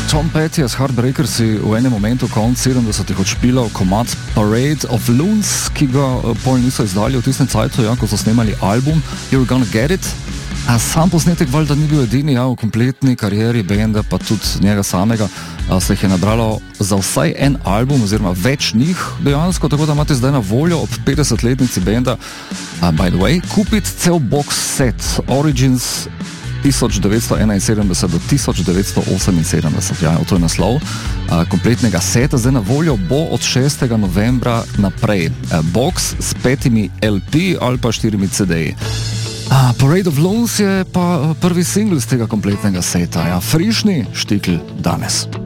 Tom Petty je s Heartbreakersi v enem momentu konc 70-ih odšpilal komad Parade of Loons, ki ga pol niso izdali v tistem cajtu, ja, ko so snemali album You're Gonna Get It. Sam posnetek valjda ni bil edini, ja, v kompletni karieri benda, pa tudi njega samega se jih je nabralo za vsaj en album, oziroma več njih dejansko, tako da imate zdaj na voljo ob 50-letnici benda, by the way, kupiti cel box set Origins 1971 do 1978, ja, to je naslov kompletnega seta, zdaj na voljo bo od 6. novembra naprej. Box s 5 LP ali pa 4 CD-ji. Parade of Loons je pa prvi singl z tega kompletnega seta, ja, frišni štikl danes.